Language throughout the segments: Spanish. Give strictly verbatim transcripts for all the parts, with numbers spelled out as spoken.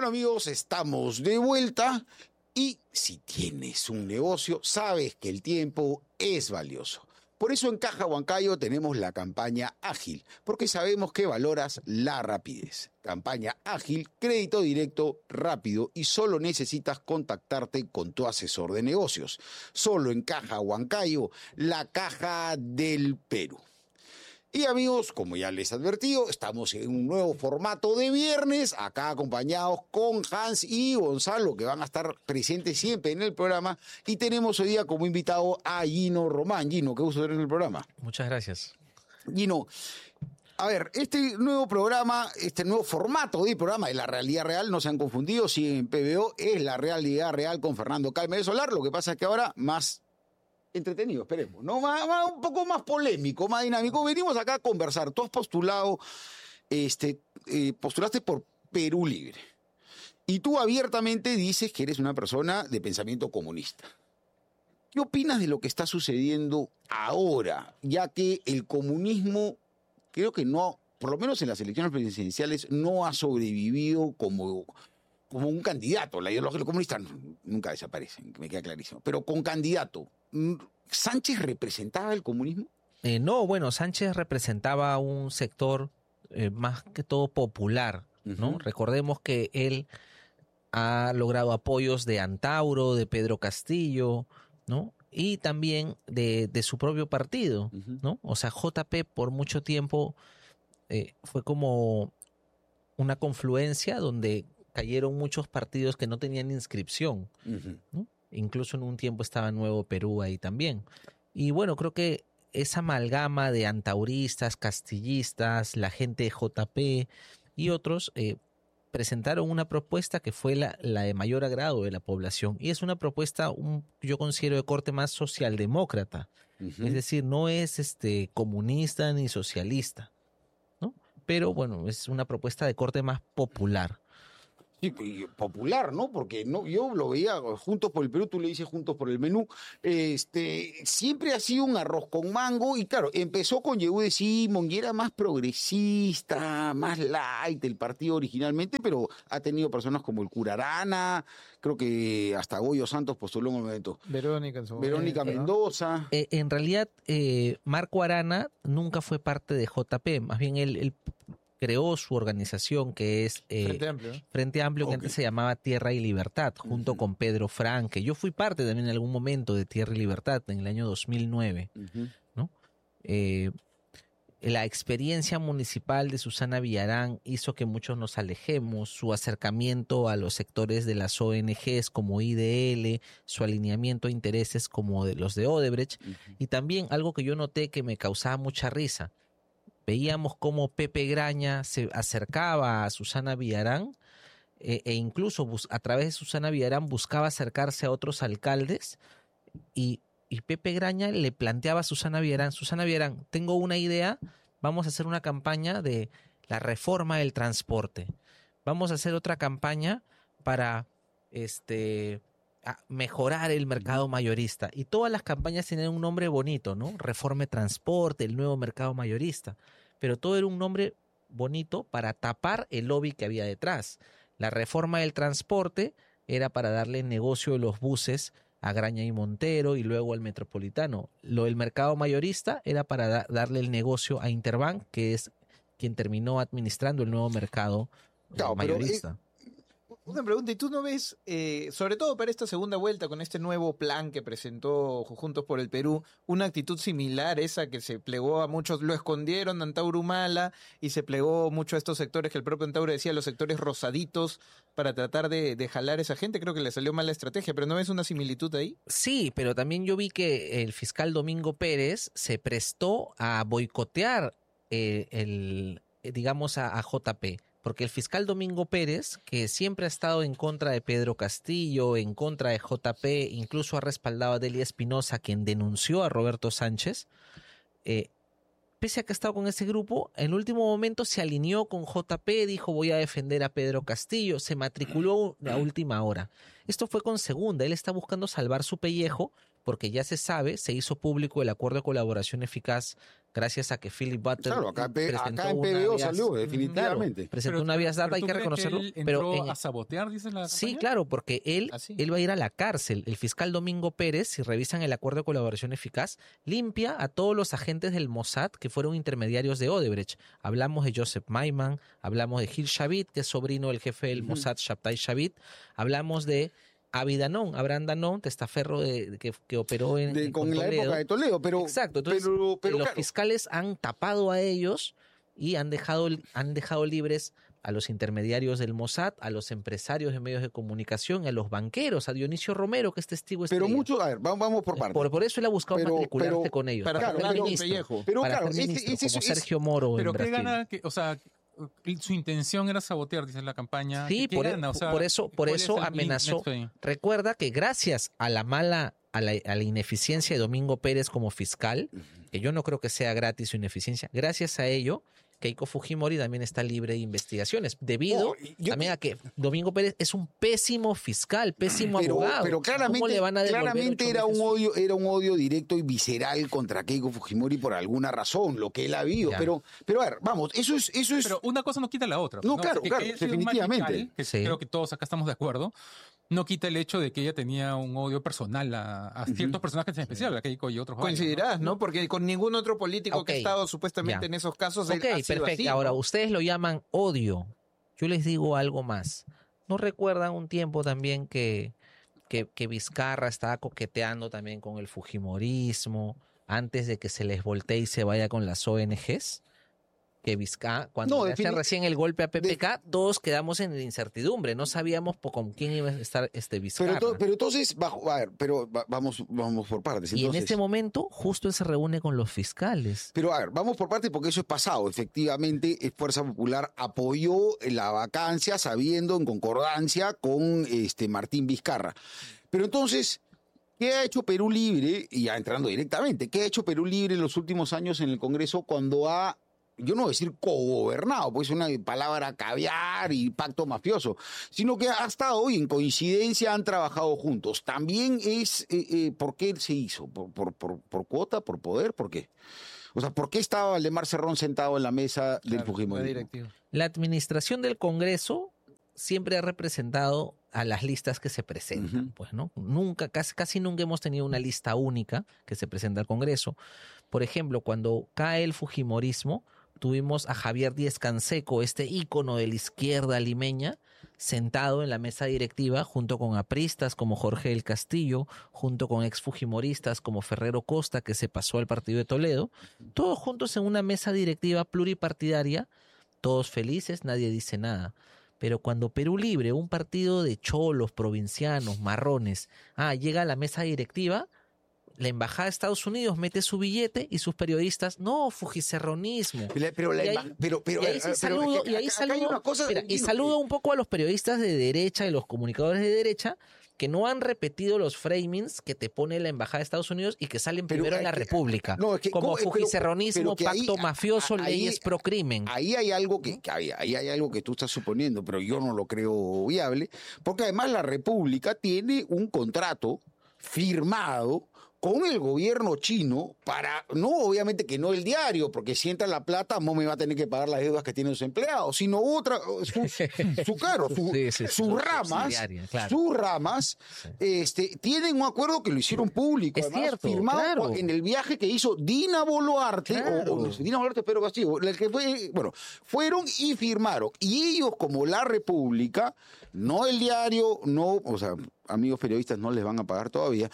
Bueno, amigos, estamos de vuelta y si tienes un negocio, sabes que el tiempo es valioso. Por eso en Caja Huancayo tenemos la campaña ágil, porque sabemos que valoras la rapidez. Campaña ágil, crédito directo, rápido y solo necesitas contactarte con tu asesor de negocios. Solo en Caja Huancayo, la caja del Perú. Y amigos, como ya les he advertido, estamos en un nuevo formato de viernes, acá acompañados con Hans y Gonzalo, que van a estar presentes siempre en el programa. Y tenemos hoy día como invitado a Gino Román. Gino, qué gusto tener en el programa. Muchas gracias. Gino, a ver, este nuevo programa, este nuevo formato de programa de la realidad real, no se han confundido, si en P B O es la realidad real con Fernando Calme de Solar, lo que pasa es que ahora más entretenido, esperemos, ¿no? Más, más, un poco más polémico, más dinámico. Venimos acá a conversar. Tú has postulado, este, eh, postulaste por Perú Libre. Y tú abiertamente dices que eres una persona de pensamiento comunista. ¿Qué opinas de lo que está sucediendo ahora? Ya que el comunismo, creo que no, por lo menos en las elecciones presidenciales, no ha sobrevivido como, como un candidato. La ideología de los comunistas nunca desaparecen, me queda clarísimo. Pero con candidato, ¿Sánchez representaba el comunismo? Eh, no, bueno, Sánchez representaba un sector eh, más que todo popular, ¿no? Uh-huh. Recordemos que él ha logrado apoyos de Antauro, de Pedro Castillo, ¿no? Y también de, de su propio partido, uh-huh. ¿no? O sea, J P por mucho tiempo eh, fue como una confluencia donde cayeron muchos partidos que no tenían inscripción, uh-huh. ¿no? Incluso en un tiempo estaba Nuevo Perú ahí también. Y bueno, creo que esa amalgama de antauristas, castillistas, la gente de J P y otros eh, presentaron una propuesta que fue la, la de mayor agrado de la población. Y es una propuesta, un, yo considero, de corte más socialdemócrata. Uh-huh. Es decir, no es este, comunista ni socialista, ¿no? Pero bueno, es una propuesta de corte más popular. Sí, popular, ¿no? Porque no, yo lo veía Juntos por el Perú, tú le dices Juntos por el Menú, este, siempre ha sido un arroz con mango y claro, empezó con Yehude Simón y era más progresista, más light el partido originalmente, pero ha tenido personas como el Cura Arana, creo que hasta Goyo Santos postuló en un momento. Verónica en su Verónica momento, Mendoza. ¿no? Eh, en realidad, eh, Marco Arana nunca fue parte de J P, más bien él... él creó su organización que es eh, Frente Amplio, ¿eh? Frente Amplio, Okay. que antes se llamaba Tierra y Libertad, junto uh-huh. con Pedro Franque. Yo fui parte también en algún momento de Tierra y Libertad en el año dos mil nueve, uh-huh. ¿no? Eh, la experiencia municipal de Susana Villarán hizo que muchos nos alejemos, su acercamiento a los sectores de las O N Ges como I D L, su alineamiento a intereses como de los de Odebrecht, uh-huh. y también algo que yo noté que me causaba mucha risa. Veíamos cómo Pepe Graña se acercaba a Susana Villarán eh, e incluso bus- a través de Susana Villarán buscaba acercarse a otros alcaldes y, y Pepe Graña le planteaba a Susana Villarán, Susana Villarán, tengo una idea, vamos a hacer una campaña de la reforma del transporte, vamos a hacer otra campaña para este... a mejorar el mercado mayorista. Y todas las campañas tienen un nombre bonito, ¿no? Reforma de transporte, el nuevo mercado mayorista. Pero todo era un nombre bonito para tapar el lobby que había detrás. La reforma del transporte era para darle negocio de los buses a Graña y Montero y luego al Metropolitano. Lo del mercado mayorista era para da- darle el negocio a Interbank, que es quien terminó administrando el nuevo mercado Claro, mayorista. Pero, eh... Una pregunta, ¿y tú no ves, eh, sobre todo para esta segunda vuelta, con este nuevo plan que presentó Juntos por el Perú, una actitud similar, esa que se plegó a muchos, lo escondieron a Antauro Humala y se plegó mucho a estos sectores que el propio Antauro decía, los sectores rosaditos, para tratar de, de jalar a esa gente? Creo que le salió mal la estrategia, pero ¿no ves una similitud ahí? Sí, pero también yo vi que el fiscal Domingo Pérez se prestó a boicotear eh, el, digamos, a, a J P. Porque el fiscal Domingo Pérez, que siempre ha estado en contra de Pedro Castillo, en contra de J P, incluso ha respaldado a Delia Espinosa, quien denunció a Roberto Sánchez, eh, pese a que ha estado con ese grupo, en el último momento se alineó con J P, dijo voy a defender a Pedro Castillo, se matriculó a última hora. Esto fue con segunda, él está buscando salvar su pellejo, porque ya se sabe, se hizo público el acuerdo de colaboración eficaz gracias a que Philip Butler Claro, acá, P- presentó acá en una P B O vías- salió, definitivamente. Claro, presentó Pero- una vías data, pero hay ¿tú que crees reconocerlo. él pero entró en- a sabotear, dices la Sí, campaña? claro, porque él, ¿Ah, sí? él va a ir a la cárcel. El fiscal Domingo Pérez, si revisan el acuerdo de colaboración eficaz, limpia a todos los agentes del Mossad que fueron intermediarios de Odebrecht. Hablamos de Joseph Maiman, hablamos de Gil Shavit, que es sobrino del jefe del Mossad, Shabtai Shavit. Hablamos de Avi Danon, Abraham Danon, testaferro de, de que, que operó en, De- en- con con la Toledo. época de Toledo, pero... Exacto, entonces pero, pero los claro, fiscales han tapado a ellos y han dejado, han dejado libres a los intermediarios del Mossad, a los empresarios de medios de comunicación, a los banqueros, a Dionisio Romero, que es testigo pero estrella. mucho, a ver, vamos, vamos por partes. por, por eso él ha buscado Pero- matricularse pero- con ellos. para Para, claro, ser pero- ministro, pellejo. Pero para claro, ser ese- ministro, ese- como ese- Sergio Moro Pero en qué Brasil. gana, que, o sea, su intención era sabotear, dice la campaña. Sí, ¿Qué por, gana? O sea, por eso, por ¿cuál es eso el amenazó. nexo ahí? Recuerda que gracias a la mala, a la, a la ineficiencia de Domingo Pérez como fiscal, que yo no creo que sea gratis su ineficiencia, gracias a ello, Keiko Fujimori también está libre de investigaciones, debido No, yo- también a que Domingo Pérez es un pésimo fiscal, pésimo pero, abogado. pero ¿Cómo claramente, le van a devolver claramente ocho era un veces su- odio, era un odio directo y visceral contra Keiko Fujimori por alguna razón, lo que él ha vivido. Ya. Pero, pero a ver, vamos, eso es, eso es. Pero una cosa no quita la otra. No, O claro, sea, que- claro, que haya sido un definitivamente. magical, que Sí. creo que todos acá estamos de acuerdo. No quita el hecho de que ella tenía un odio personal a, a ciertos personajes en especial, a Keiko y otros varios, Coincidirás, ¿no? Porque con ningún otro político Ok, que ha estado supuestamente ya. en esos casos él Ok, ha sido perfecto. así, Ahora, ¿no? ustedes lo llaman odio. Yo les digo algo más. ¿No recuerdan un tiempo también que, que, que Vizcarra estaba coqueteando también con el fujimorismo antes de que se les voltee y se vaya con las O N Gs? Que Vizcarra, cuando No, le hace defini- recién el golpe a P P K, todos quedamos en incertidumbre. No sabíamos po- con quién iba a estar este Vizcarra. Pero, to- pero entonces, bajo, a ver, pero va- vamos, vamos por partes. y en Entonces, este momento, justo él se reúne con los fiscales. Pero a ver, vamos por partes porque eso es pasado. Efectivamente, eh, Fuerza Popular apoyó la vacancia sabiendo en concordancia con este Martín Vizcarra. Pero entonces, ¿qué ha hecho Perú Libre? Y ya entrando directamente, ¿qué ha hecho Perú Libre en los últimos años en el Congreso cuando ha, yo no voy a decir cogobernado, pues es una palabra caviar y pacto mafioso, sino que ha estado y en coincidencia han trabajado juntos? También es, eh, eh, ¿por qué se hizo? ¿Por, por, por, por cuota? ¿Por poder? ¿Por qué? O sea, ¿por qué estaba Valdemar Cerrón sentado en la mesa del Claro, la Fujimorismo? directiva. La administración del Congreso siempre ha representado a las listas que se presentan, Ujú. pues, ¿no? Nunca, casi, casi nunca hemos tenido una lista única que se presenta al Congreso. Por ejemplo, cuando cae el Fujimorismo, tuvimos a Javier Díez Canseco, este ícono de la izquierda limeña, sentado en la mesa directiva junto con apristas como Jorge del Castillo, junto con exfujimoristas como Ferrero Costa, que se pasó al partido de Toledo, todos juntos en una mesa directiva pluripartidaria, todos felices, nadie dice nada. Pero cuando Perú Libre, un partido de cholos, provincianos, marrones, ah, llega a la mesa directiva, la embajada de Estados Unidos mete su billete y sus periodistas, no, fujicerronismo. La- Pero, la Y ahí- emba- pero, pero, y ahí eh, sí pero saludo, es que y ahí acá- acá hay saludo, una cosa, mira, y Guido, saludo que- un poco a los periodistas de derecha y los comunicadores de derecha que no han repetido los framings que te pone la embajada de Estados Unidos y que salen Pero primero en hay la que- República, no, es que- como ¿cómo? Pero- fujicerronismo, pero que ahí- pacto mafioso, a- ahí- leyes pro crimen. Ahí hay algo que, que había, ahí hay algo que tú estás suponiendo, pero yo no lo creo viable, porque además la República tiene un contrato firmado con el gobierno chino para, no obviamente que no el diario, porque si entra la plata, Momi va a tener que pagar las deudas que tienen sus empleados, sino otra, su, su claro, su- Sí, sí, sus su ramas, subsidiaria, claro. sus ramas, este, tienen un acuerdo que lo hicieron público, Es además, cierto, firmado claro. en el viaje que hizo Dina Boluarte, Claro. o, o Dina Boluarte, Pedro Castillo, el que fue, bueno, fueron y firmaron. Y ellos, como la República, no el diario, no, o sea, amigos periodistas no les van a pagar todavía.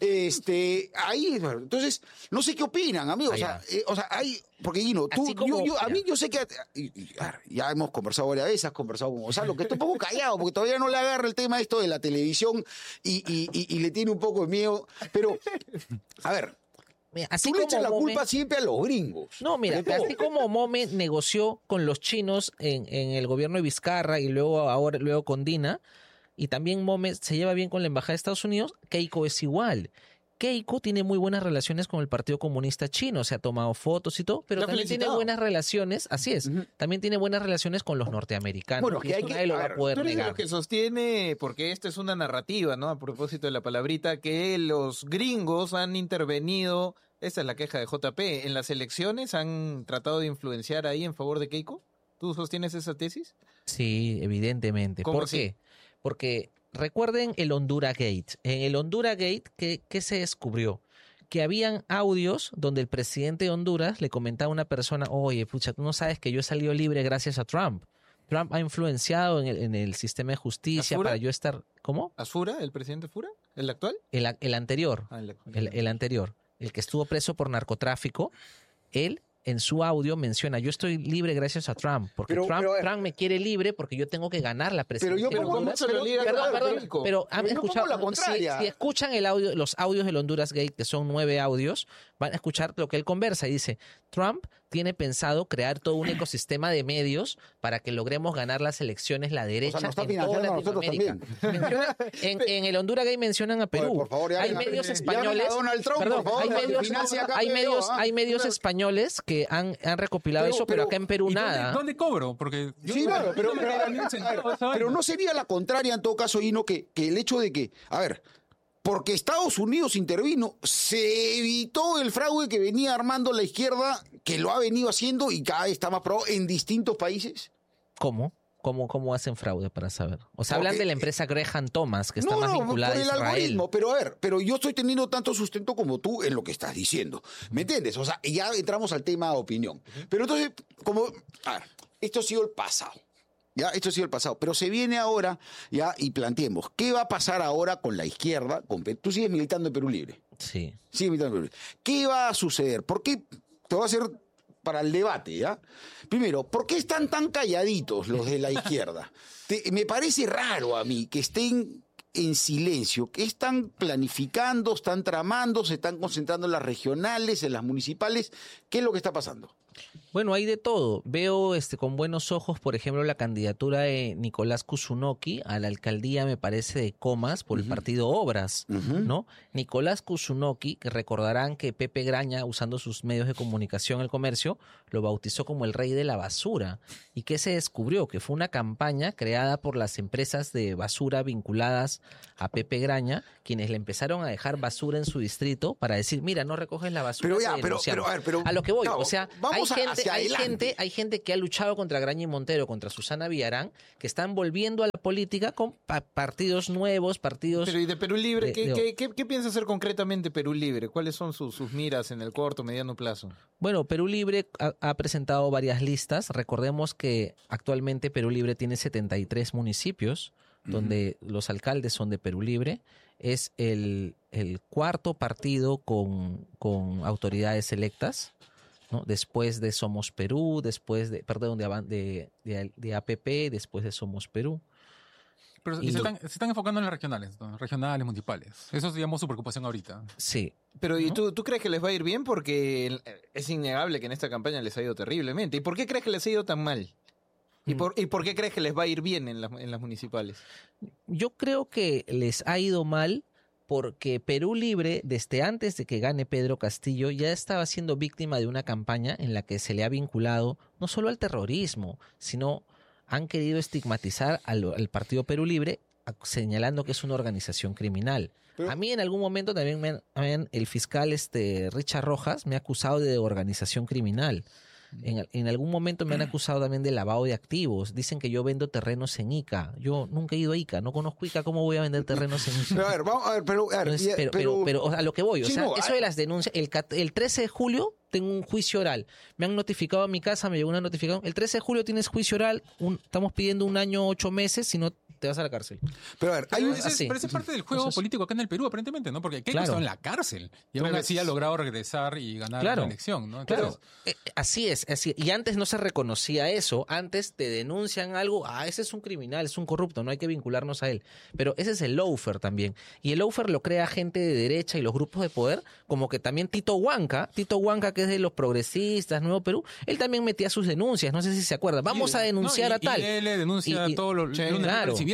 Este, ahí, bueno, entonces, no sé qué opinan, amigos. O sea, eh, o sea, hay, porque Guino, tú, Así como- yo, yo- a mí yo sé que y- y, a ver, ya hemos conversado varias veces, has conversado con Gonzalo, que estoy un poco callado, porque todavía no le agarra el tema esto de la televisión y, y, y- y le tiene un poco de miedo. Pero, a ver, Mira, así tú le como echas la Mome- culpa siempre a los gringos. No, mira, De todo. así como Mome negoció con los chinos en, en el gobierno de Vizcarra y luego ahora luego con Dina, y también Mome se lleva bien con la embajada de Estados Unidos, Keiko es igual. Keiko tiene muy buenas relaciones con el Partido Comunista Chino, se ha tomado fotos y todo, pero Lo ha también tiene felicitado. buenas relaciones, así es, Ujú. también tiene buenas relaciones con los norteamericanos. Bueno, y que hay eso que- nadie lo a va a ver, poder Tú eres de negar. los que sostiene, porque esta es una narrativa, ¿no? A propósito de la palabrita, que los gringos han intervenido, esta es la queja de J P, en las elecciones han tratado de influenciar ahí en favor de Keiko. ¿Tú sostienes esa tesis? Sí, evidentemente. ¿Cómo ¿Por así? qué? Porque recuerden el Honduras Gate. En el Honduras Gate, ¿qué, qué se descubrió? Que habían audios donde el presidente de Honduras le comentaba a una persona, oye, pucha, tú no sabes que yo he salido libre gracias a Trump. Trump ha influenciado en el, en el sistema de justicia ¿Fura? para yo estar... ¿Cómo? ¿A Fura, el presidente Fura? ¿El actual? El, a- el anterior. Ah, el actual. El, el anterior. El que estuvo preso por narcotráfico. Él, en su audio, menciona, yo estoy libre gracias a Trump. Porque Pero- Trump, pero, a ver. Trump me quiere libre porque yo tengo que ganar la presidencia. yo de pongo- Honduras. ¿cómo se lo liga Perdón, con perdón, Keiko? pero han Pero yo pongo escuchado, la contraria. Si, si escuchan el audio, los audios del Honduras Gate, que son nueve audios, van a escuchar lo que él conversa y dice, Trump tiene pensado crear todo un ecosistema de medios para que logremos ganar las elecciones la derecha O sea, nos está en toda financiando a nosotros Latinoamérica. Menciona- en, en el Honduras Gate mencionan a Perú. Oye, por favor, ya hay ven a- medios llamen a españoles. Donald Trump, Perdón, por favor, hay para que medios, financie acá hay P B O, medios, ¿ah? hay medios Claro. españoles que han, han recopilado Pero- eso, pero, pero- acá en Perú ¿Y dónde- nada. ¿Dónde, cobro? Porque yo Sí, no- claro, pero, no me pero, queda a ver, ni un a centavo ver, de esa pero vaina. no sería la contraria en todo caso, Hino, que, que el hecho de que, a ver, porque Estados Unidos intervino, se evitó el fraude que venía armando la izquierda, que lo ha venido haciendo y cada vez está más probado en distintos países. ¿Cómo? ¿Cómo, ¿Cómo hacen fraude para saber? O sea, hablan Porque- de la empresa Graham Thomas, que está no, más no, vinculada por a el Israel. algoritmo, pero a ver, pero yo estoy teniendo tanto sustento como tú en lo que estás diciendo. ¿Me entiendes? O sea, ya entramos al tema de opinión. Pero entonces, como, a ver, esto ha sido el pasado. Ya, esto ha sido el pasado. Pero se viene ahora, ya, y planteemos, ¿qué va a pasar ahora con la izquierda? Con Pe- Tú sigues militando en Perú Libre. Sí. Sigues militando en Perú Libre. ¿Qué va a suceder? ¿Por qué? Te voy a hacer para el debate, ¿ya? Primero, ¿por qué están tan calladitos los de la izquierda? Te- me parece raro a mí que estén en silencio, que están planificando, están tramando, se están concentrando en las regionales, en las municipales. ¿Qué es lo que está pasando? Bueno, hay de todo. Veo este con buenos ojos, por ejemplo, la candidatura de Nicolás Kusunoki a la alcaldía, me parece, de Comas, por el partido Obras, ¿no? Nicolás Kusunoki, que recordarán que Pepe Graña, usando sus medios de comunicación, el comercio, lo bautizó como el rey de la basura. ¿Y qué se descubrió? Que fue una campaña creada por las empresas de basura vinculadas a Pepe Graña, quienes le empezaron a dejar basura en su distrito para decir, mira, no recoges la basura. Pero ya, te pero- denunciamos". pero, a ver, pero, a lo que voy, Gabo, o sea, vamos hay a- gente, hacia hay adelante. gente, hay gente que ha luchado contra Graña y Montero, contra Susana Villarán, que están volviendo a la política con pa- partidos nuevos, partidos... Pero y de Perú Libre, de- ¿qué, de- qué, qué- qué piensa hacer concretamente Perú Libre? ¿Cuáles son sus, sus miras en el corto, mediano plazo? Bueno, Perú Libre ha, ha presentado varias listas. Recordemos que actualmente Perú Libre tiene setenta y tres municipios, donde los alcaldes son de Perú Libre. Es el, el cuarto partido con, con autoridades electas, ¿no? Después de Somos Perú, después de, perdón, de, Avan- de, de, de A P P, después de Somos Perú. Pero Y se, no- están, se están enfocando en las regionales, ¿no? Regionales, municipales. Eso es, digamos, su preocupación ahorita. Sí. Pero ¿y ¿No? tú, tú crees que les va a ir bien? Porque el- es innegable que en esta campaña les ha ido terriblemente. ¿Y por qué crees que les ha ido tan mal? ¿Y Mm. por, ¿Y por qué crees que les va a ir bien en las, en las municipales? Yo creo que les ha ido mal porque Perú Libre, desde antes de que gane Pedro Castillo, ya estaba siendo víctima de una campaña en la que se le ha vinculado no solo al terrorismo, sino han querido estigmatizar al, al Partido Perú Libre a- señalando que es una organización criminal. Pero- a mí en algún momento también me han- me han- el fiscal este Richard Rojas me ha acusado de organización criminal. En, en algún momento me han acusado también de lavado de activos. Dicen que yo vendo terrenos en Ica. Yo nunca he ido a Ica, no conozco Ica. ¿Cómo voy a vender terrenos en Ica? Pero a ver, vamos a ver, pero, a ver, Entonces, y- pero, pero, pero, o sea, a lo que voy, o Sí, sea, no, eso hay- de las denuncias, el, cat- el trece de julio tengo un juicio oral. Me han notificado a mi casa, me llegó una notificación. El trece de julio tienes juicio oral, un- estamos pidiendo un año, ocho meses, si no te vas a la cárcel. pero a ver, hay Pero un- ese, es, así. pero ese es parte del juego Entonces- político acá en el Perú, aparentemente, ¿no? Porque Keiko Claro. estaba en la cárcel y aún Pero así es- ha logrado regresar y ganar Claro. la elección, ¿no? Claro, Entonces, eh, así es, así. Y antes no se reconocía eso. Antes te denuncian algo, ah, ese es un criminal, es un corrupto, no hay que vincularnos a él. Pero ese es el lawfare también. Y el lawfare lo crea gente de derecha y los grupos de poder, como que también Tito Huanca, Tito Huanca que es de los progresistas, Nuevo Perú, él también metía sus denuncias, no sé si se acuerdan. Vamos Sí. a denunciar no, y- a tal. Y él le denuncia Y- y- todo lo, Sí, lo claro. lunes y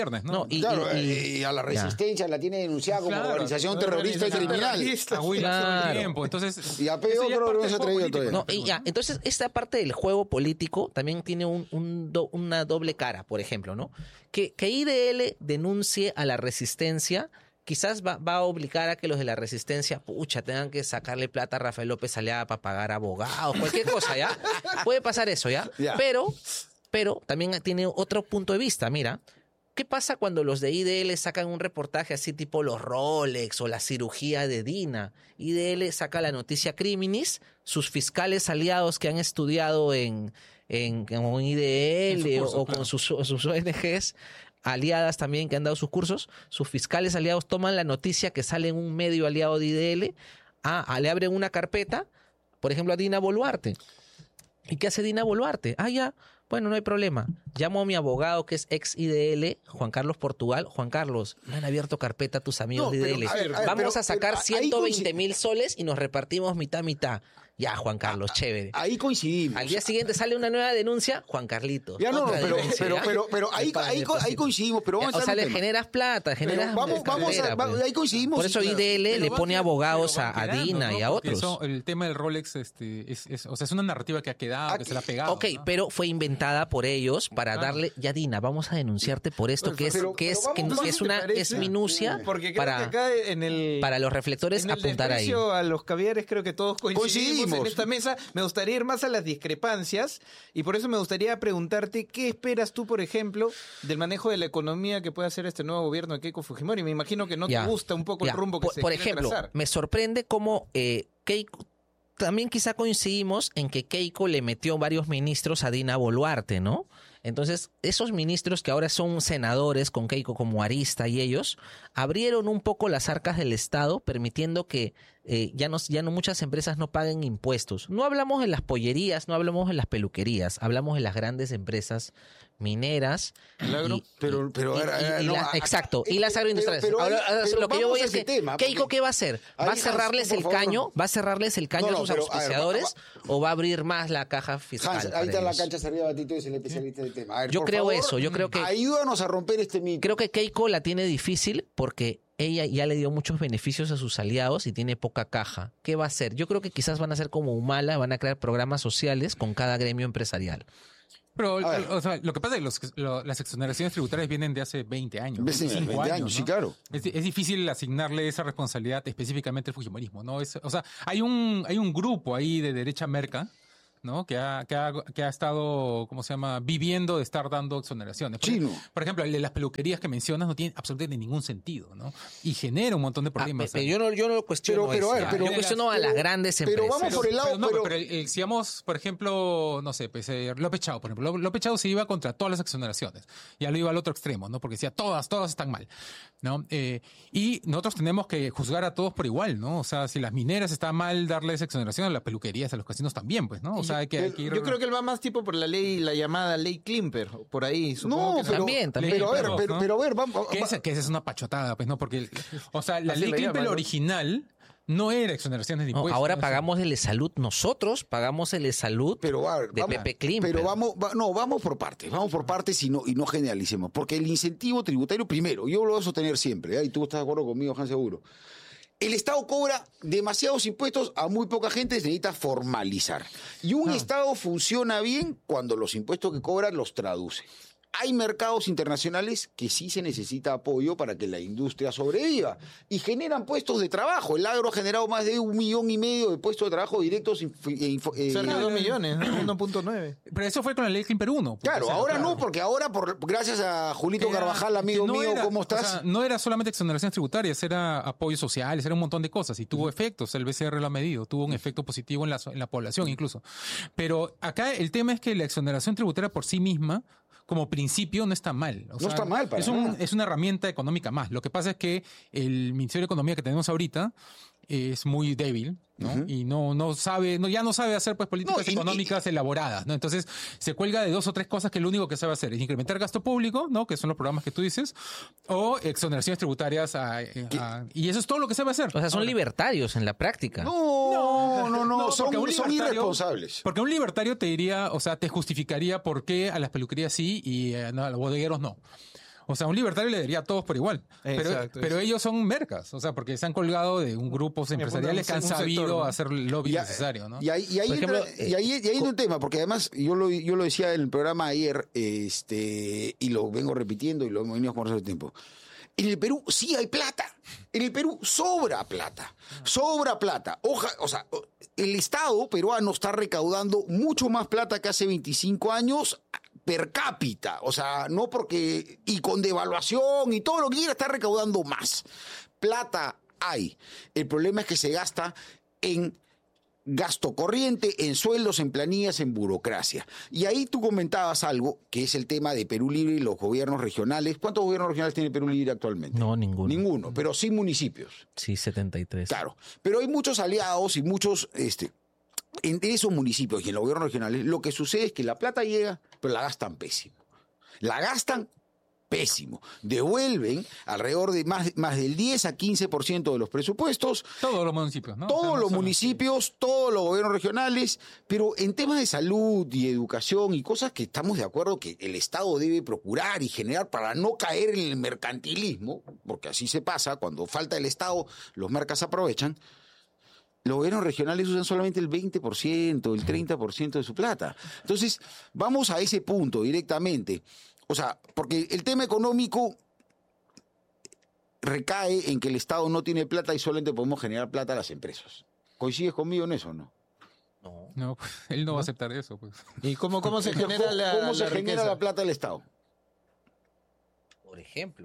viernes, ¿no? No, y- Claro, y- y a la resistencia la tiene denunciada como Claro, organización terrorista y organización criminal. terrorista. A Will hace Claro. un tiempo, entonces... Y a P eso O ya es creo que parte no del se ha juego traído político, todavía. No, y ya, entonces esta parte del juego político también tiene un, un do- una doble cara, por ejemplo, ¿no? Que, que I D L denuncie a la resistencia, quizás va, va a obligar a que los de la resistencia, pucha, tengan que sacarle plata a Rafael López Aliaga para pagar abogados, cualquier cosa, ¿ya? Puede pasar eso, ¿ya? Ya. Pero, pero también tiene otro punto de vista, mira. ¿Qué pasa cuando los de I D L sacan un reportaje así tipo los Rolex o la cirugía de Dina? I D L saca la noticia Criminis, sus fiscales aliados que han estudiado en, en, con I D L En su curso, o claro. con sus, sus O N Ges aliadas también que han dado sus cursos, sus fiscales aliados toman la noticia que sale en un medio aliado de I D L, ah, ah, le abren una carpeta, por ejemplo a Dina Boluarte. ¿Y qué hace Dina Boluarte? Ah, ya, bueno, no hay problema. Llamo a mi abogado que es ex I D L, Juan Carlos Portugal. Juan Carlos, me han abierto carpeta tus amigos No, de pero, I D L. a ver, a ver, Vamos pero- a sacar pero ahí ciento veinte coinci- mil soles y nos repartimos mitad, mitad. Ya, Juan Carlos, chévere. Ahí coincidimos. Al día siguiente sale una nueva denuncia, Juan Carlitos. Ya no, no, otra pero, denuncia, pero, ¿ya? pero, pero ahí, El padre ahí, de co- ahí Pasito. coincidimos, pero vamos Ya, a o sea, hacer le un tema. generas plata, Pero generas vamos, vamos cartera, a, va- pues. ahí coincidimos. Por eso sí, I claro. D L Pero le van pone qued- abogados pero a, van a quedando, Dina ¿no? y a Porque otros. eso, el tema del Rolex, este, es, es- o sea, es una narrativa que ha quedado, que se la ha pegado. Ok, ¿no? pero fue inventada por ellos para Claro. darle, ya Dina, vamos a denunciarte por esto, Bueno, que es, pero- que pero es, vamos, que, entonces, que es ¿te una, parece? es minucia Porque creo para, que acá en el... para los reflectores En el apuntar ahí. desprecio a los caviares creo que todos coincidimos, Coincidimos. en esta mesa. Me gustaría ir más a las discrepancias y por eso me gustaría preguntarte qué esperas tú, por ejemplo, del manejo de la economía que puede hacer este nuevo gobierno de Keiko Fujimori. Me imagino que no Ya, te gusta un poco ya. el rumbo que por, se por quiere ejemplo, trazar. me sorprende cómo eh, Keiko, también quizá coincidimos en que Keiko le metió varios ministros a Dina Boluarte, ¿no? Entonces, esos ministros que ahora son senadores con Keiko como Arista y ellos, abrieron un poco las arcas del Estado, permitiendo que eh, ya, no, ya no muchas empresas no paguen impuestos. No hablamos de las pollerías, no hablamos de las peluquerías, hablamos de las grandes empresas mineras. ¿El agro? y- Pero- pero, y- a ver, y- a ver, y no, la- acá- exacto, y eh, las agroindustriales. pero- pero Ahora, ahí- ahora, pero lo que yo vamos voy a es que ese tema, porque- Keiko, ¿qué va a hacer? ¿Va a Ahí, cerrarles Hans, el por favor, caño? no. ¿Va a cerrarles el caño No, no, a sus pero, a ver, auspiciadores? va- ¿O va a abrir más la caja fiscal? Hans, para ahí está en la ellos? cancha servida Batito, es el especialista del tema. A ver, Yo por creo favor, eso, yo creo que- Ayúdanos a romper este mito. Creo que Keiko la tiene difícil porque ella ya le dio muchos beneficios a sus aliados y tiene poca caja. ¿Qué va a hacer? Yo creo que quizás van a ser como Humala, van a crear programas sociales con cada gremio empresarial. Pero, A ver. o sea, lo que pasa es que los- lo- las exoneraciones tributarias vienen de hace veinte años. Ves, veinticinco veinte años, ¿no? sí, claro. Es, es difícil asignarle esa responsabilidad específicamente al fujimorismo, ¿no? Es, o sea, hay un, hay un grupo ahí de derecha merca, ¿no? Que ha, que ha, que ha estado, ¿cómo se llama? Viviendo de estar dando exoneraciones. Por, Chino. por ejemplo, el de las peluquerías que mencionas no tiene absolutamente ningún sentido, ¿no? Y genera un montón de Ah, problemas. pe- pe- yo, no, yo no lo cuestiono. Pero- pero, eso. a ver, pero- yo cuestiono a pero- las grandes pero empresas. vamos por el lado- Pero no, pero- pero el- el- si vamos, por ejemplo, no sé, pues, eh, López Chao, por ejemplo. Ló- López Chao se iba contra todas las exoneraciones. Ya lo iba al otro extremo, ¿no? Porque decía, todas, todas están mal, ¿no? Eh, y nosotros tenemos que juzgar a todos por igual, ¿no? O sea, si las mineras está mal darles exoneración, a las peluquerías, a los casinos también, pues, ¿no? O sea, hay que, hay que ir... Yo creo que él va más tipo por la ley, la llamada ley Klimper, o por ahí. Supongo No, que pero, También, también. pero a ver, Pero, pero, ¿no? pero a ver, vamos. Que esa, que esa es una pachotada, pues, ¿no? Porque, o sea, la Así ley le Clipper llaman, ¿no? original no era exoneraciones de No, impuestos. ahora ¿no? pagamos el de salud nosotros, pagamos el de salud Pero a ver, de vamos, Pepe Klimper. pero vamos, va- no, vamos por partes, vamos por partes y no, y no generalicemos, porque el incentivo tributario, primero, yo lo voy a sostener siempre, ¿eh? Y tú estás de acuerdo conmigo, Hans, seguro. El Estado cobra demasiados impuestos a muy poca gente, se necesita formalizar. Y un Estado funciona bien cuando los impuestos que cobra los traduce. Hay mercados internacionales que sí se necesita apoyo para que la industria sobreviva y generan puestos de trabajo. El agro ha generado más de un millón y medio de puestos de trabajo directos. inf- eh, info- eh, cerca de dos millones, ¿no? uno punto nueve. Pero eso fue con la ley Clipper uno. porque, Claro, o sea, ahora claro. no, porque ahora, por, gracias a Julito Era- Carvajal, amigo que no mío, era- ¿cómo o estás? sea, no era solamente exoneraciones tributarias, era apoyos sociales, era un montón de cosas y tuvo efectos. El B C R lo ha medido, tuvo un efecto positivo en la, en la población incluso. Pero acá el tema es que la exoneración tributaria por sí misma, como principio, no está mal. O No sea, está mal para es, un- nada. es una herramienta económica más. Lo que pasa es que el Ministerio de Economía que tenemos ahorita es muy débil, ¿no? Ujú. Y no, no sabe, no, ya no sabe hacer pues políticas No, y- económicas elaboradas, ¿no? Entonces se cuelga de dos o tres cosas que lo único que sabe hacer es incrementar gasto público, ¿no? Que son los programas que tú dices, o exoneraciones tributarias a- a- y eso es todo lo que sabe hacer. O sea, son Ahora, libertarios en la práctica. No, no, no, son, porque un son libertario- irresponsables. Porque un libertario te diría, o sea, te justificaría por qué a las peluquerías sí y eh, no, a los bodegueros no. O sea, un libertario le daría a todos por igual. Pero, Exacto, pero eso. ellos son mercas, o sea, porque se han colgado de un grupo empresariales que han un sector, sabido ¿no? hacer el lobby Y, necesario, ¿no? y ahí, y ahí Por entra- ejemplo, y ahí, y ahí entra un tema, porque además yo lo, yo lo decía en el programa ayer, este, y lo vengo repitiendo y lo hemos venido conversando hace tiempo. En el Perú sí hay plata. En el Perú sobra plata. Sobra plata. Oja, o sea, el Estado peruano está recaudando mucho más plata que hace veinticinco años per cápita. O sea, no porque... Y con devaluación y todo lo que quiera, está recaudando más. Plata hay. El problema es que se gasta en gasto corriente, en sueldos, en planillas, en burocracia. Y ahí tú comentabas algo, que es el tema de Perú Libre y los gobiernos regionales. ¿Cuántos gobiernos regionales tiene Perú Libre actualmente? No, ninguno. Ninguno, pero sí municipios. Sí, setenta y tres. Claro. Pero hay muchos aliados y muchos, este, en esos municipios y en los gobiernos regionales, lo que sucede es que la plata llega, pero la gastan pésimo. La gastan pésimo. Devuelven alrededor de más, más del diez a quince por ciento de los presupuestos. Todos los municipios, ¿no? O sea, Todos no los solo- municipios, todos los gobiernos regionales, pero en temas de salud y educación y cosas que estamos de acuerdo que el Estado debe procurar y generar para no caer en el mercantilismo, porque así se pasa, cuando falta el Estado, los mercas aprovechan. Los gobiernos regionales usan solamente el veinte por ciento, el treinta por ciento de su plata. Entonces, vamos a ese punto directamente. O sea, porque el tema económico recae en que el Estado no tiene plata y solamente podemos generar plata a las empresas. ¿Coincides conmigo en eso o no? No. No, pues, él no va a aceptar eso, pues. ¿Y cómo, cómo se genera la, ¿Cómo se la genera riqueza? la plata del Estado? Por ejemplo,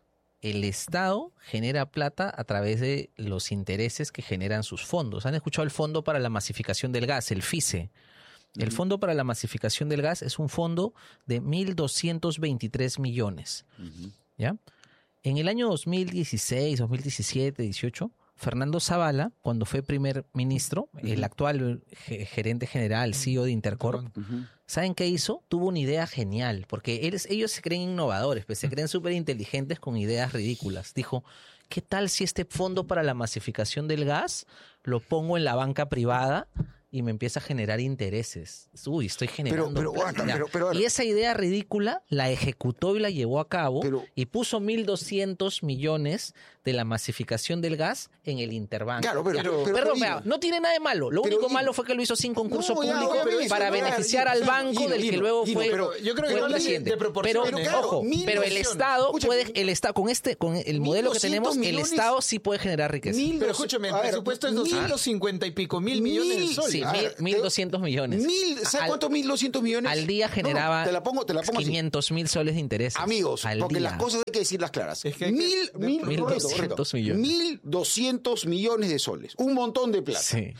el Estado genera plata a través de los intereses que generan sus fondos. ¿Han escuchado el Fondo para la Masificación del Gas, el FICE? El Fondo para la Masificación del Gas es un fondo de mil doscientos veintitrés millones. ¿Ya? En el año dos mil dieciséis, dos mil diecisiete, dieciocho, Fernando Zavala, cuando fue primer ministro, el actual ge- gerente general, C E O de Intercorp, ¿saben qué hizo? Tuvo una idea genial, porque ellos, ellos se creen innovadores, pues se creen súper inteligentes con ideas ridículas. Dijo, ¿qué tal si este fondo para la masificación del gas lo pongo en la banca privada y me empieza a generar intereses? Uy, estoy generando pero, plata. aguanta, Ya. pero- pero- Y esa idea ridícula la ejecutó y la llevó a cabo Pero- y puso mil doscientos millones de la masificación del gas en el interbanco. Claro, pero- Ya. pero- pero Perdón, digo- vea, no tiene nada de malo. Lo pero único digo- malo fue que lo hizo sin concurso No, ya, público obviamente, para ya, beneficiar ya, al ya, banco Gino, del que Gino, luego Gino, fue, pero yo creo que fue no de- presidente. de proporciones. Pero, Pero claro, ojo, mil pero el doscientos. Estado Escúchame, puede, el Estado, con este, con el modelo que tenemos, el millones. Estado sí puede generar riqueza. Mil Pero dos- escúchame, el a ver, presupuesto es mil- doscientos cincuenta y pico mil millones de mil- soles. Sí, A mil, ver, mil te- doscientos millones. Mil, ¿sabes Al- cuántos mil doscientos millones? Al día No, generaba te la pongo, te la pongo así. quinientos mil soles de intereses. Amigos, al porque día. las cosas hay que decirlas claras. Es que hay que- mil, mil, Mil correcto, doscientos correcto. millones. Mil doscientos millones de soles. Un montón de plata. Sí.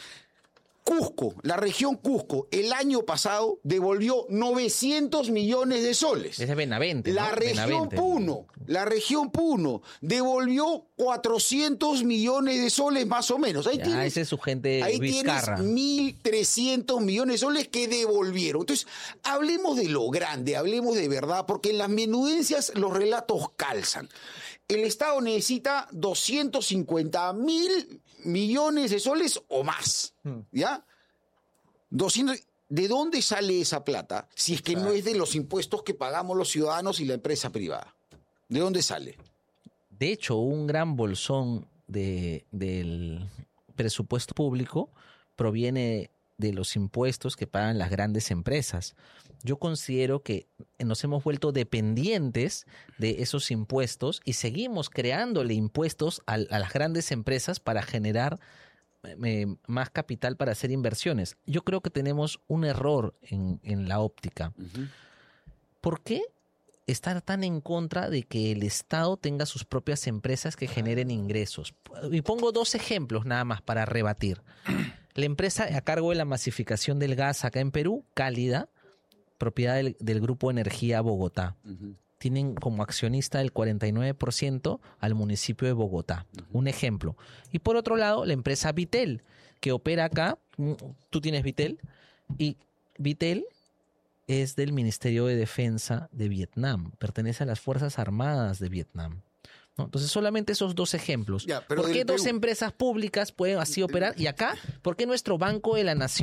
Cusco, la región Cusco, el año pasado devolvió novecientos millones de soles. Es de Benavente. La ¿no? región Benavente. Puno, la región Puno devolvió cuatrocientos millones de soles más o menos. Ahí Ya, tienes, ese es su gente ahí Vizcarra. tienes mil trescientos millones de soles que devolvieron. Entonces, hablemos de lo grande, hablemos de verdad, porque en las menudencias los relatos calzan. El Estado necesita doscientos cincuenta mil millones de soles o más. ¿Ya? doscientos ¿De dónde sale esa plata si es que no es de los impuestos que pagamos los ciudadanos y la empresa privada? ¿De dónde sale? De hecho, un gran bolsón de, del presupuesto público proviene de los impuestos que pagan las grandes empresas. Yo considero que nos hemos vuelto dependientes de esos impuestos y seguimos creándole impuestos a, a las grandes empresas para generar eh, más capital para hacer inversiones. Yo creo que tenemos un error en, en la óptica. ¿Por qué estar tan en contra de que el Estado tenga sus propias empresas que generen ingresos? Y pongo dos ejemplos nada más para rebatir. La empresa a cargo de la masificación del gas acá en Perú, Cálida, propiedad del, del Grupo Energía Bogotá. Tienen como accionista el cuarenta y nueve por ciento al municipio de Bogotá. Un ejemplo. Y por otro lado, la empresa Vitel, que opera acá. Tú tienes Vitel. Y Vitel es del Ministerio de Defensa de Vietnam. Pertenece a las Fuerzas Armadas de Vietnam. ¿No? Entonces, solamente esos dos ejemplos. Ya, pero ¿Por qué del dos Perú. empresas públicas pueden así operar? Y acá, ¿por qué nuestro Banco de la Nación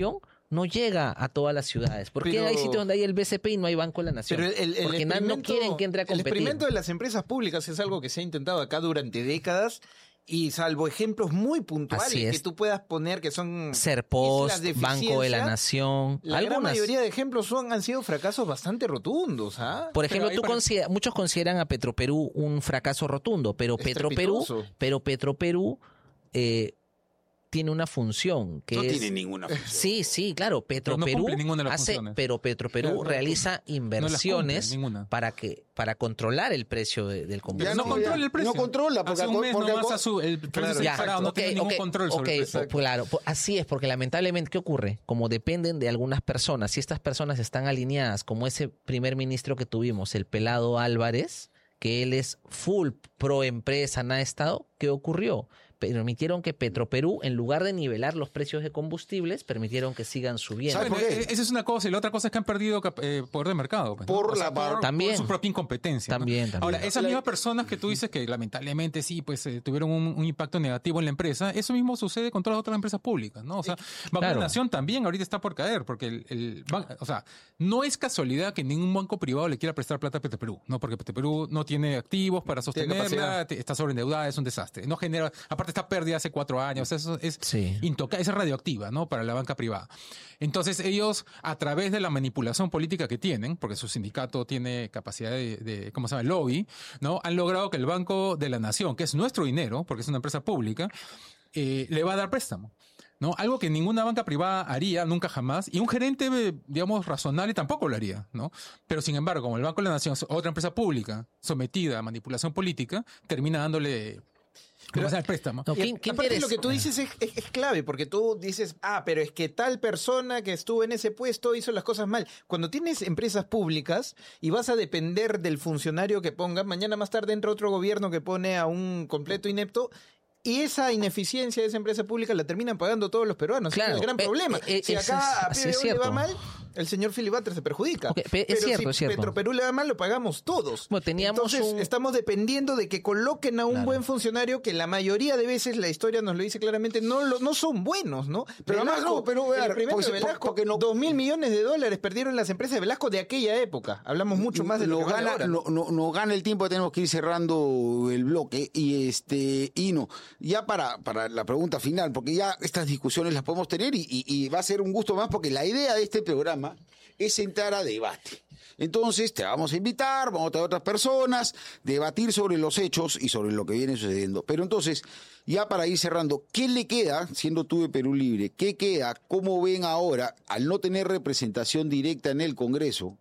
no llega a todas las ciudades. ¿Por qué Pero- hay sitios donde hay el B C P y no hay Banco de la Nación? Pero el, el Porque na- no experimento- quieren que entre a El competir. experimento de las empresas públicas es algo que se ha intentado acá durante décadas y salvo ejemplos muy puntuales Así es. que tú puedas poner que son Serpost, islas de Banco de la eficiencia, Nación, la gran algunas. mayoría de ejemplos son, han sido fracasos bastante rotundos. ¿ah? Por ejemplo, ahí tú para- considera- muchos consideran a Petroperú un fracaso rotundo, pero Petroperú, Estrepitoso. pero Petroperú eh, tiene una función que No es tiene ninguna función. sí, sí, claro, Petroperú cumple ninguna de las hace, funciones. pero Petroperú Claro, no realiza inversiones cumple ninguna. para que para controlar el precio de- del Pero combustible. Ya no no, controla ya- el precio. no controla, porque Hace un al- mes porque al- nomás a su- el precio Claro, se ha Ya, disparado, no ok, tiene ningún ok, control sobre ok, el precio. po- claro, po- así es, porque lamentablemente, ¿qué ocurre? Como dependen de algunas personas, si estas personas están alineadas, como ese primer ministro que tuvimos, el Pelado Álvarez, que él es full pro empresa, nada de Estado, ¿qué ocurrió? Permitieron que Petroperú, en lugar de nivelar los precios de combustibles, permitieron que sigan subiendo. ¿Sabe Bueno, por qué? e- esa es una cosa, y la otra cosa es que han perdido cap- eh, poder de mercado. pues, ¿no? Por O sea, la par- También. por su propia incompetencia. ¿no? También, también. Ahora, esas La- mismas personas que tú dices que lamentablemente sí, pues eh, tuvieron un, un impacto negativo en la empresa, eso mismo sucede con todas las otras empresas públicas, ¿no? O sea, Banco claro. de la Nación también ahorita está por caer, porque el, el ban- o sea, no es casualidad que ningún banco privado le quiera prestar plata a Petroperú, ¿no? Porque Petroperú no tiene activos para Tiene sostenerla, capacidad. te- está sobreendeudada, es un desastre. No genera, aparte está pérdida hace cuatro años, eso es Sí. intoca- es radioactiva, ¿no? Para la banca privada. Entonces ellos, a través de la manipulación política que tienen, porque su sindicato tiene capacidad de, de ¿cómo se llama? Lobby, ¿no? Han logrado que el Banco de la Nación, que es nuestro dinero, porque es una empresa pública, eh, le va a dar préstamo. ¿No? Algo que ninguna banca privada haría, nunca jamás, y un gerente, eh, digamos, razonable tampoco lo haría, ¿no? Pero sin embargo, como el Banco de la Nación es otra empresa pública sometida a manipulación política, termina dándole ¿cómo se llama? el préstamo. No, Y ¿qué- qué aparte interés? lo que tú dices es, es- es clave, porque tú dices, ah, pero es que tal persona que estuvo en ese puesto hizo las cosas mal. Cuando tienes empresas públicas y vas a depender del funcionario que pongan, mañana más tarde entra otro gobierno que pone a un completo inepto. Y esa ineficiencia de esa empresa pública la terminan pagando todos los peruanos. Claro, Ese es el gran eh, problema. eh, si eso acá es- a así P B O es le va cierto. mal, el señor Filibuster se perjudica. Ok, pe- es Pero cierto, si es cierto. Petroperú le va mal, lo pagamos todos. Bueno, teníamos Entonces, un- estamos dependiendo de que coloquen a un Claro. buen funcionario que la mayoría de veces, la historia nos lo dice claramente, no, lo, no son buenos, ¿no? Pero además no, pero, el a ver, experimento porque- de Velasco, porque no- dos mil millones de dólares perdieron las empresas de Velasco de aquella época. Hablamos mucho más de lo nos que vale gana, ahora. no, no- nos gana el tiempo, tenemos que ir cerrando el bloque. Y este, y no, ya para, para la pregunta final, porque ya estas discusiones las podemos tener y, y- y va a ser un gusto más, porque la idea de este programa es entrar a debate. Entonces te vamos a invitar, vamos a traer otras personas, debatir sobre los hechos y sobre lo que viene sucediendo. Pero entonces, ya para ir cerrando, ¿qué le queda, siendo tú de Perú Libre, qué queda, cómo ven ahora, al no tener representación directa en el Congreso?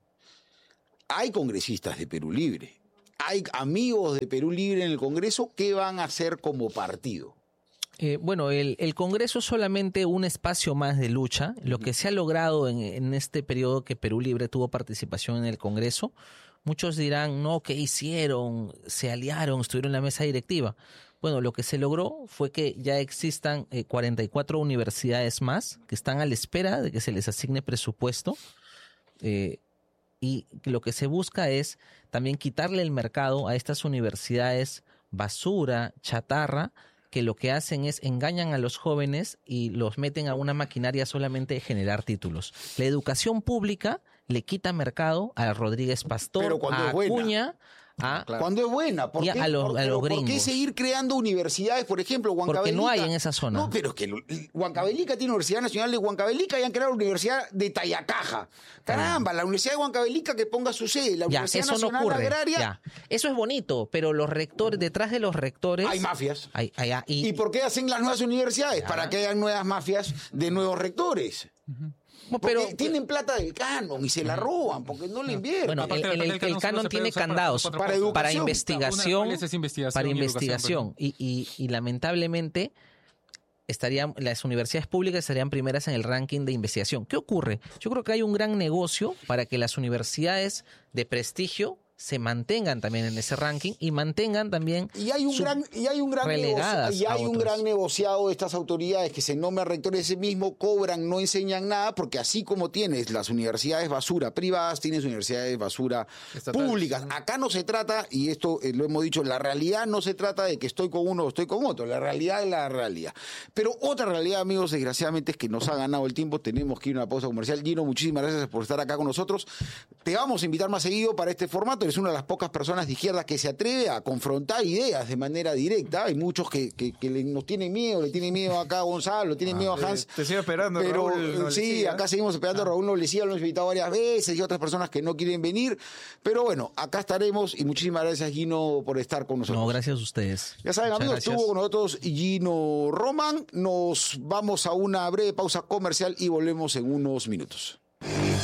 Hay congresistas de Perú Libre, hay amigos de Perú Libre en el Congreso, ¿qué van a hacer como partido? Eh, bueno, el, el Congreso es solamente un espacio más de lucha. Lo que se ha logrado en, en este periodo que Perú Libre tuvo participación en el Congreso, muchos dirán, no, ¿qué hicieron? Se aliaron, estuvieron en la mesa directiva. Bueno, lo que se logró fue que ya existan eh, cuarenta y cuatro universidades más que están a la espera de que se les asigne presupuesto. Eh, y lo que se busca es también quitarle el mercado a estas universidades basura, chatarra, que lo que hacen es engañan a los jóvenes y los meten a una maquinaria solamente de generar títulos. La educación pública le quita mercado a Rodríguez Pastor, Pero cuando a es buena. Acuña, a... Cuando es buena, ¿por Y qué, a los- por, a los pero ¿por qué gringos. seguir creando universidades? Por ejemplo, Huancavelica. Porque no hay en esa zona. No, pero es que lo- Huancavelica tiene Universidad Nacional de Huancavelica y han creado la Universidad de Tayacaja. Caramba, la Universidad de Huancavelica que ponga su sede, la Ya, Universidad eso no Nacional ocurre. Agraria. Ya. Eso es bonito, pero los rectores, detrás de los rectores... Hay mafias. hay- hay- ah, y, ¿Y por qué hacen las nuevas universidades? Ya. Para que hayan nuevas mafias de nuevos rectores. Porque pero, tienen plata del canon y se la roban porque no le invierten. Bueno, Aparte, el, el- el el- canon el solo canon se puede tiene usar para candados cuatro Para cosas. educación. para Una de investigación, cuales es investigación para y educación, investigación y, y, y lamentablemente estarían las universidades públicas estarían primeras en el ranking de investigación. ¿Qué ocurre? Yo creo que hay un gran negocio para que las universidades de prestigio se mantengan también en ese ranking y mantengan también Y hay un su- gran, y hay un gran relegadas negocio, y a hay un otros. gran negociado de estas autoridades que se nombran rectores de sí mismo, cobran, no enseñan nada, porque así como tienes las universidades basura privadas, tienes universidades basura Estatales. públicas. Acá no se trata, y esto eh, lo hemos dicho, la realidad no se trata de que estoy con uno o estoy con otro, la realidad es la realidad. Pero otra realidad, amigos, desgraciadamente es que nos ha ganado el tiempo, tenemos que ir a una pausa comercial. Gino, muchísimas gracias por estar acá con nosotros. Te vamos a invitar más seguido para este formato, eres una de las pocas personas de izquierda que se atreve a confrontar ideas de manera directa. Hay muchos que, que, que le- nos tienen miedo, le tienen miedo acá a Gonzalo, le tienen miedo a Hans. Eh, te sigo esperando, Pero Raúl eh, sí, Noblecía. acá seguimos esperando a Raúl Noblecía, lo hemos invitado varias veces y otras personas que no quieren venir. Pero bueno, acá estaremos y muchísimas gracias, Gino, por estar con nosotros. No, gracias a ustedes. Ya saben, Muchas amigos, gracias. estuvo con nosotros Gino Roman. Nos vamos a una breve pausa comercial y volvemos en unos minutos.